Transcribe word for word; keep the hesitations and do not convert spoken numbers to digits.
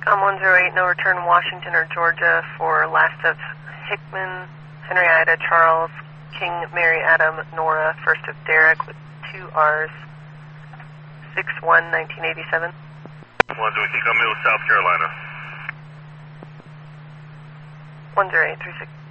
Um, one zero eight, no return Washington or Georgia for last of Hickman, Henrietta, Charles, King, Mary, Adam, Nora, first of Derek with two R's, six one nineteen eighty-seven. one zero eight, Eagle Mill, South Carolina. one zero eight three six.